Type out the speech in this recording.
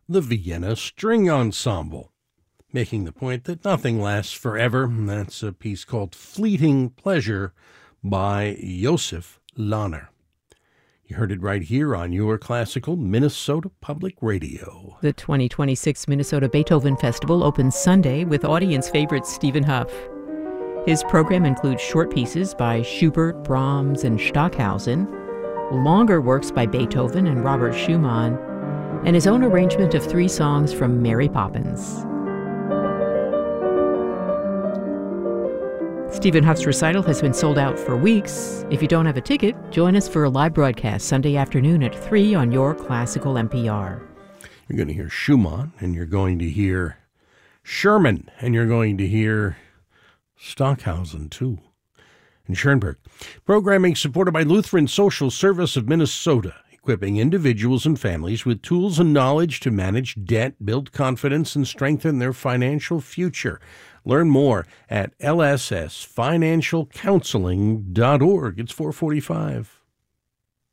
the Vienna String Ensemble, making the point that nothing lasts forever. That's a piece called Fleeting Pleasure by Josef Lahner. You heard it right here on your classical Minnesota Public Radio. The 2026 Minnesota Beethoven Festival opens Sunday with audience favorite Stephen Huff. His program includes short pieces by Schubert, Brahms, and Stockhausen, longer works by Beethoven and Robert Schumann, and his own arrangement of 3 songs from Mary Poppins. Stephen Huff's recital has been sold out for weeks. If you don't have a ticket, join us for a live broadcast Sunday afternoon at 3 on your classical NPR. You're going to hear Schumann, and you're going to hear Sherman, and you're going to hear Stockhausen, too, and Schoenberg. Programming supported by Lutheran Social Service of Minnesota, equipping individuals and families with tools and knowledge to manage debt, build confidence, and strengthen their financial future. Learn more at lssfinancialcounseling.org. It's 4:45.